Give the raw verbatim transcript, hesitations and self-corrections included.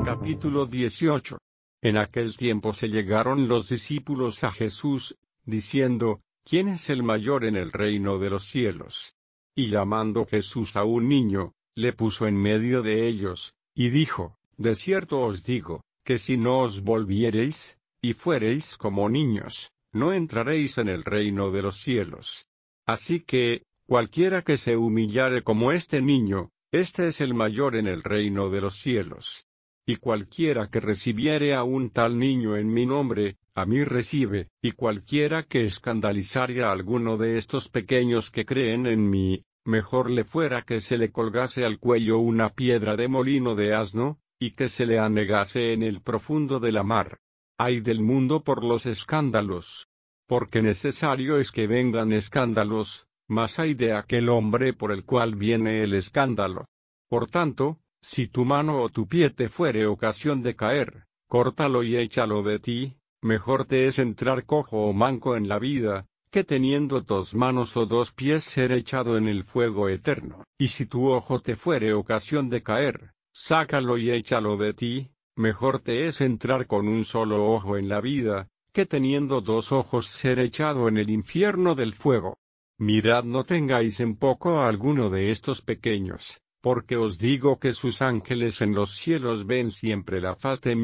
Capítulo dieciocho. En aquel tiempo se llegaron los discípulos a Jesús, diciendo, ¿quién es el mayor en el reino de los cielos? Y llamando Jesús a un niño, le puso en medio de ellos, y dijo, de cierto os digo, que si no os volviereis, y fuereis como niños, no entraréis en el reino de los cielos. Así que, cualquiera que se humillare como este niño, este es el mayor en el reino de los cielos. Y cualquiera que recibiere a un tal niño en mi nombre, a mí recibe, y cualquiera que escandalizare a alguno de estos pequeños que creen en mí, mejor le fuera que se le colgase al cuello una piedra de molino de asno, y que se le anegase en el profundo de la mar. Ay del mundo por los escándalos. Porque necesario es que vengan escándalos, mas ay de aquel hombre por el cual viene el escándalo. Por tanto, si tu mano o tu pie te fuere ocasión de caer, córtalo y échalo de ti, mejor te es entrar cojo o manco en la vida, que teniendo dos manos o dos pies ser echado en el fuego eterno. Y si tu ojo te fuere ocasión de caer, sácalo y échalo de ti, mejor te es entrar con un solo ojo en la vida, que teniendo dos ojos ser echado en el infierno del fuego. Mirad no tengáis en poco a alguno de estos pequeños, porque os digo que sus ángeles en los cielos ven siempre la faz de mi